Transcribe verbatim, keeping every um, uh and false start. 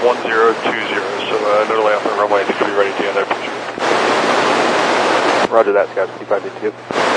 one zero two zero, so uh, no delay off the runway, I think we'll be ready to get that picture. Roger that, Sky fifty-five eighty-two.